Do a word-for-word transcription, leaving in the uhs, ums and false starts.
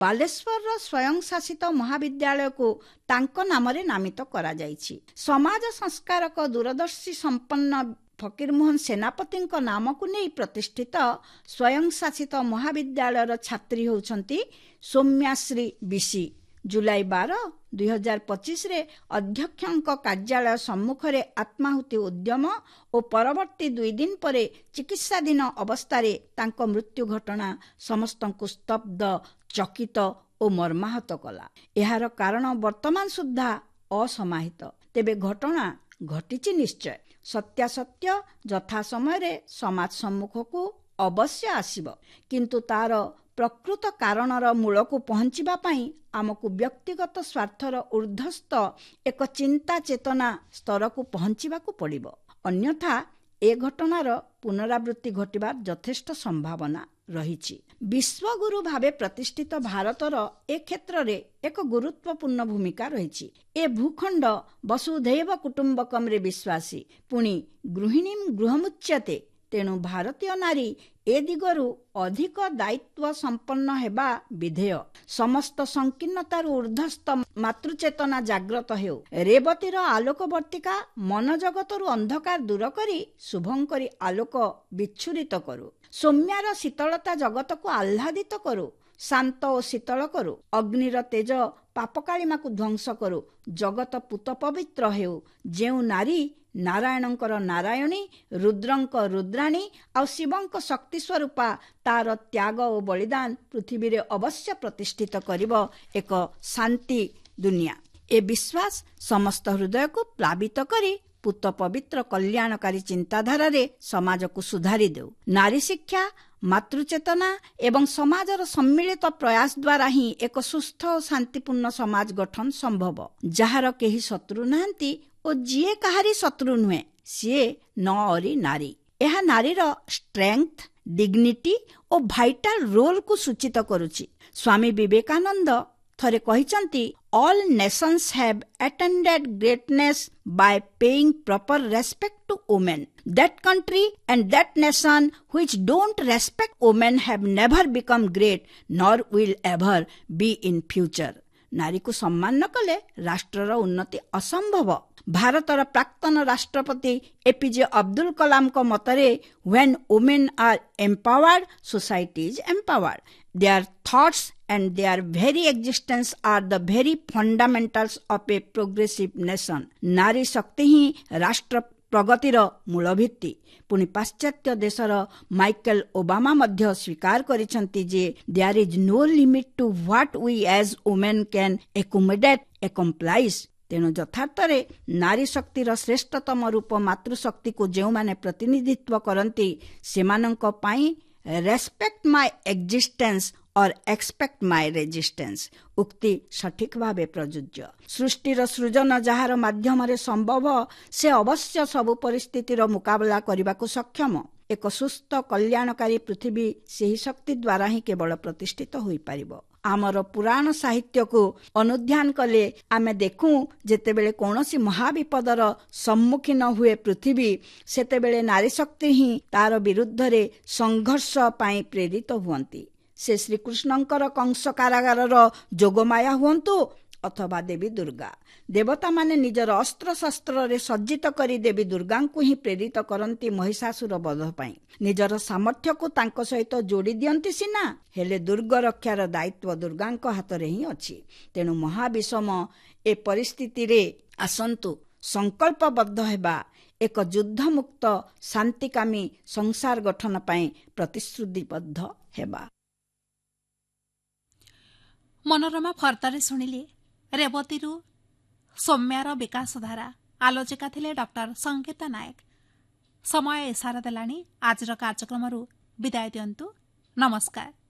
ବାଲେଶ୍ୱରର ସ୍ୱୟଂଶାସିତ ମହାବିଦ୍ୟାଳୟକୁ ତାଙ୍କ ନାମରେ ନାମିତ କରାଯାଇଛି। ସମାଜ ସଂସ୍କାରକ ଦୂରଦର୍ଶୀ ସମ୍ପନ୍ନ ଫକୀରମୋହନ ସେନାପତିଙ୍କ ନାମକୁ ନେଇ ପ୍ରତିଷ୍ଠିତ ସ୍ୱୟଂଶାସିତ ମହାବିଦ୍ୟାଳୟର ଛାତ୍ରୀ ହେଉଛନ୍ତି ସୌମ୍ୟାଶ୍ରୀ ବିଶି। ଜୁଲାଇ ବାର ଦୁଇ ହଜାର ପଚିଶରେ ଅଧ୍ୟକ୍ଷଙ୍କ କାର୍ଯ୍ୟାଳୟ ସମ୍ମୁଖରେ ଆତ୍ମାହୁତି ଉଦ୍ୟମ ଓ ପରବର୍ତ୍ତୀ ଦୁଇ ଦିନ ପରେ ଚିକିତ୍ସାଧୀନ ଅବସ୍ଥାରେ ତାଙ୍କ ମୃତ୍ୟୁ ଘଟଣା ସମସ୍ତଙ୍କୁ ସ୍ତବ୍ଧ, ଚକିତ ଓ ମର୍ମାହତ କଲା। ଏହାର କାରଣ ବର୍ତ୍ତମାନ ସୁଦ୍ଧା ଅସମାହିତ। ତେବେ ଘଟଣା ଘଟିଛି ନିଶ୍ଚୟ। ସତ୍ୟାସତ୍ୟ ଯଥା ସମୟରେ ସମାଜ ସମ୍ମୁଖକୁ ଅବଶ୍ୟ ଆସିବ, କିନ୍ତୁ ତାର ପ୍ରକୃତ କାରଣର ମୂଳକୁ ପହଞ୍ଚିବା ପାଇଁ ଆମକୁ ବ୍ୟକ୍ତିଗତ ସ୍ୱାର୍ଥର ଊର୍ଦ୍ଧ୍ୱସ୍ଥ ଏକ ଚିନ୍ତା ଚେତନା ସ୍ତରକୁ ପହଞ୍ଚିବାକୁ ପଡ଼ିବ। ଅନ୍ୟଥା ଏ ଘଟଣାର ପୁନରାବୃତ୍ତି ଘଟିବାର ଯଥେଷ୍ଟ ସମ୍ଭାବନା ରହିଛି। ବିଶ୍ୱଗୁରୁ ଭାବେ ପ୍ରତିଷ୍ଠିତ ଭାରତର ଏ କ୍ଷେତ୍ରରେ ଏକ ଗୁରୁତ୍ୱପୂର୍ଣ୍ଣ ଭୂମିକା ରହିଛି। ଏ ଭୂଖଣ୍ଡ ବସୁଧୈବ କୁଟୁମ୍ବକମରେ ବିଶ୍ୱାସୀ, ପୁଣି ଗୃହିଣୀ ଗୃହମୁଚ୍ୟତେ। ତେଣୁ ଭାରତୀୟ ନାରୀ ଏ ଦିଗରୁ ଅଧିକ ଦାୟିତ୍ୱ ସମ୍ପନ୍ନ ହେବା ବିଧେୟ। ସମସ୍ତ ସଂକୀର୍ଣ୍ଣତାରୁ ଊର୍ଦ୍ଧ୍ୱସ୍ଥ ମାତୃଚେତନା ଜାଗ୍ରତ ହେଉ। ରେବତୀର ଆଲୋକବର୍ତ୍ତିକା ମନଜଗତରୁ ଅନ୍ଧକାର ଦୂର କରି ଶୁଭଙ୍କରୀ ଆଲୋକ ବିଚ୍ଛୁରିତ କରୁ। ସୌମ୍ୟାର ଶୀତଳତା ଜଗତକୁ ଆହ୍ଲାଦିତ କରୁ, ଶାନ୍ତ ଓ ଶୀତଳ କରୁ। ଅଗ୍ନିର ତେଜ ପାପକାଳିମାକୁ ଧ୍ୱଂସ କରୁ। ଜଗତ ପୂତ ପବିତ୍ର ହେଉ। ଯେଉଁ ନାରୀ ନାରାୟଣଙ୍କର ନାରାୟଣୀ, ରୁଦ୍ରଙ୍କ ରୁଦ୍ରାଣୀ ଆଉ ଶିବଙ୍କ ଶକ୍ତି ସ୍ୱରୂପା, ତାର ତ୍ୟାଗ ଓ ବଳିଦାନ ପୃଥିବୀରେ ଅବଶ୍ୟ ପ୍ରତିଷ୍ଠିତ କରିବ ଏକ ଶାନ୍ତି ଦୁନିଆ। ଏ ବିଶ୍ୱାସ ସମସ୍ତ ହୃଦୟକୁ ପ୍ଲାବିତ କରି ପୂତ ପବିତ୍ର କଲ୍ୟାଣକାରୀ ଚିନ୍ତାଧାରାରେ ସମାଜକୁ ସୁଧାରି ଦେଉ। ନାରୀ ଶିକ୍ଷା, ମାତୃଚେତନା ଏବଂ ସମାଜର ସମ୍ମିଳିତ ପ୍ରୟାସ ଦ୍ୱାରା ହିଁ ଏକ ସୁସ୍ଥ ଓ ଶାନ୍ତିପୂର୍ଣ୍ଣ ସମାଜ ଗଠନ ସମ୍ଭବ, ଯାହାର କେହି ଶତ୍ରୁ ନାହାନ୍ତି ଓ ଯିଏ କାହାରି ଶତ୍ରୁ ନୁହେଁ, ସିଏ ନ ଅରି ନାରୀ। ଏହା ନାରୀର ଷ୍ଟ୍ରେଙ୍ଗଥ, ଡିଗ୍ନିଟି ଓ ଭାଇଟାଲ ରୋଲକୁ ସୂଚିତ କରୁଛି। ସ୍ୱାମୀ ବିବେକାନନ୍ଦ ଥରେ କହିଛନ୍ତି, all nation's have ଆଟେଣ୍ଡେଡ୍ greatness Bai paying proper respect to women. That country and that nation which don't respect women have never become great nor will ever be in future. ନାରୀକୁ ସମ୍ମାନ ନ କଲେ ରାଷ୍ଟ୍ରର ଉନ୍ନତି ଅସମ୍ଭବ। ଭାରତର ପ୍ରାକ୍ତନ ରାଷ୍ଟ୍ରପତି ଏପିଜେ ଅବଦୁଲ କଲାମଙ୍କ ମତରେ, when women are empowered, society is empowered. Their thoughts and their very existence are the very fundamentals of a progressive nation. ନାରୀ ଶକ୍ତି ହିଁ ରାଷ୍ଟ୍ର ପ୍ରଗତିର ମୂଳ ଭିତ୍ତି। ପୁଣି ପାଶ୍ଚାତ୍ୟ ଦେଶର ମାଇକେଲ ଓବାମା ମଧ୍ୟ ସ୍ୱୀକାର କରିଛନ୍ତି ଯେ there is no limit two what we as women can ଏକୋମୋଡେଟ୍ ଏକମ୍ପ୍ଲାଇଜ୍। ତେଣୁ ଯଥାର୍ଥରେ ନାରୀ ଶକ୍ତିର ଶ୍ରେଷ୍ଠତମ ରୂପ ମାତୃଶକ୍ତିକୁ ଯେଉଁମାନେ ପ୍ରତିନିଧିତ୍ୱ କରନ୍ତି, ସେମାନଙ୍କ ପାଇଁ ରେସ୍ପେକ୍ଟ ମାଇ ଏକ୍ଜିଷ୍ଟେନ୍ସ ଅର୍ ଏକ୍ସପେକ୍ଟ ମାଇ ରେଜିଷ୍ଟେନ୍ସ ଉକ୍ତି ସଠିକ ଭାବେ ପ୍ରଯୁଜ୍ୟ। ସୃଷ୍ଟିର ସୃଜନ ଯାହାର ମାଧ୍ୟମରେ ସମ୍ଭବ, ସେ ଅବଶ୍ୟ ସବୁ ପରିସ୍ଥିତିର ମୁକାବିଲା କରିବାକୁ ସକ୍ଷମ। ଏକ ସୁସ୍ଥ କଲ୍ୟାଣକାରୀ ପୃଥିବୀ ସେହି ଶକ୍ତି ଦ୍ୱାରା ହିଁ କେବଳ ପ୍ରତିଷ୍ଠିତ ହୋଇପାରିବ। ଆମର ପୁରାଣ ସାହିତ୍ୟକୁ ଅନୁଧ୍ୟାନ କଲେ ଆମେ ଦେଖୁଁ, ଯେତେବେଳେ କୌଣସି ମହାବିପଦର ସମ୍ମୁଖୀନ ହୁଏ ପୃଥିବୀ, ସେତେବେଳେ ନାରୀଶକ୍ତି ହିଁ ତାର ବିରୁଦ୍ଧରେ ସଂଘର୍ଷ ପାଇଁ ପ୍ରେରିତ ହୁଅନ୍ତି। ସେ ଶ୍ରୀକୃଷ୍ଣଙ୍କର କଂସ କାରାଗାରର ଯୋଗମାୟା ହୁଅନ୍ତୁ ଅଥବା ଦେବୀ ଦୁର୍ଗା। ଦେବତାମାନେ ନିଜର ଅସ୍ତ୍ରଶସ୍ତ୍ରରେ ସଜ୍ଜିତ କରି ଦେବୀ ଦୁର୍ଗାଙ୍କୁ ହିଁ ପ୍ରେରିତ କରନ୍ତି ମହିଷାସୁର ବଧ ପାଇଁ। ନିଜର ସାମର୍ଥ୍ୟକୁ ତାଙ୍କ ସହିତ ଯୋଡ଼ି ଦିଅନ୍ତି ସିନା, ହେଲେ ଦୁର୍ଗ ରକ୍ଷାର ଦାୟିତ୍ୱ ଦୁର୍ଗାଙ୍କ ହାତରେ ହିଁ ଅଛି। ତେଣୁ ମହାବିଷମ ଏ ପରିସ୍ଥିତିରେ ଆସନ୍ତୁ ସଂକଳ୍ପବଦ୍ଧ ହେବା, ଏକ ଯୁଦ୍ଧମୁକ୍ତ ଶାନ୍ତିକାମୀ ସଂସାର ଗଠନ ପାଇଁ ପ୍ରତିଶ୍ରୁତିବଦ୍ଧ ହେବା। ମନୋରମା ଫର୍ଦ୍ଦାରେ ଶୁଣିଲେ ରେବତୀରୁ ସୌମ୍ୟାର ବିକାଶ ଧାରା। ଆଲୋଚିକା ଥିଲେ ଡକ୍ଟର ସଙ୍ଗୀତା ନାୟକ। ସମୟ ଇସାରା ଦେଲାଣି। ଆଜିର କାର୍ଯ୍ୟକ୍ରମରୁ ବିଦାୟ ଦିଅନ୍ତୁ। ନମସ୍କାର।